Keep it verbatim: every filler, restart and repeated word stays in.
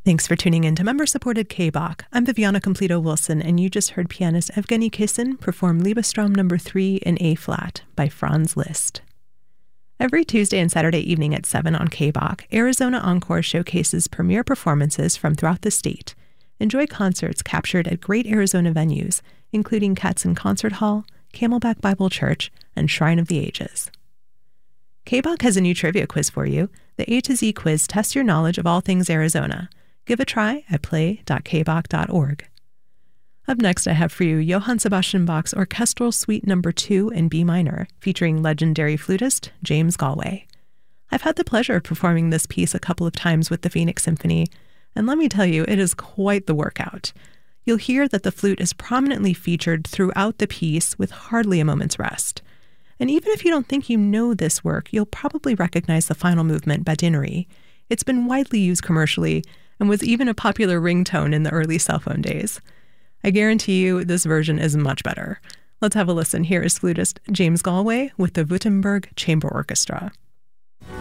Thanks for tuning in to member-supported K-Bach. I'm Viviana Completo-Wilson, and you just heard pianist Evgeny Kissin perform Liebestrom number three in A-flat by Franz Liszt. Every Tuesday and Saturday evening at seven on K-Bach, Arizona Encore showcases premier performances from throughout the state. Enjoy concerts captured at great Arizona venues, including Katzen Concert Hall, Camelback Bible Church, and Shrine of the Ages. K-Bach has a new trivia quiz for you. The A to Z quiz tests your knowledge of all things Arizona. Give a try at play dot k bach dot org. Up next, I have for you Johann Sebastian Bach's Orchestral Suite number two in B minor, featuring legendary flutist James Galway. I've had the pleasure of performing this piece a couple of times with the Phoenix Symphony, and let me tell you, it is quite the workout. You'll hear that the flute is prominently featured throughout the piece with hardly a moment's rest. And even if you don't think you know this work, you'll probably recognize the final movement, Badineri. It's been widely used commercially and was even a popular ringtone in the early cell phone days. I guarantee you this version is much better. Let's have a listen. Here is flutist James Galway with the Württemberg Chamber Orchestra.